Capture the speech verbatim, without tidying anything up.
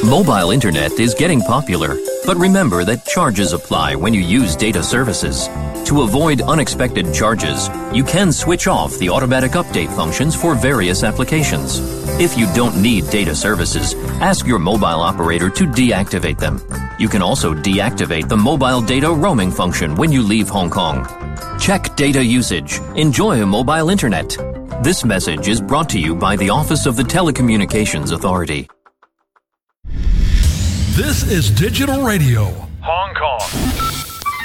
Mobile internet is getting popular, but remember that charges apply when you use data services. To avoid unexpected charges, you can switch off the automatic update functions for various applications. If you don't need data services, ask your mobile operator to deactivate them. You can also deactivate the mobile data roaming function when you leave Hong Kong. Check data usage. Enjoy mobile internet. This message is brought to you by the Office of the Telecommunications Authority. This is Digital Radio, Hong Kong.